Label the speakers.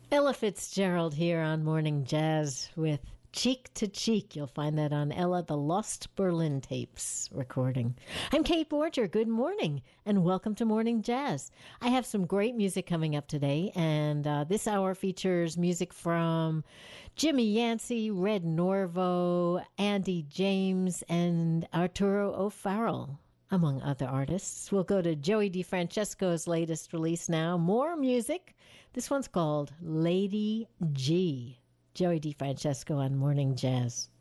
Speaker 1: Ella Fitzgerald here on Morning Jazz with Cheek to Cheek. You'll find that on Ella, the Lost Berlin Tapes recording. I'm Kate Borger. Good morning and welcome to Morning Jazz. I have some great music coming up today, and this hour features music from Jimmy Yancey, Red Norvo, Andy James, and Arturo O'Farrell, among other artists. We'll go to Joey DeFrancesco's latest release now. More music. This one's called Lady G. Joey DeFrancesco on Morning Jazz.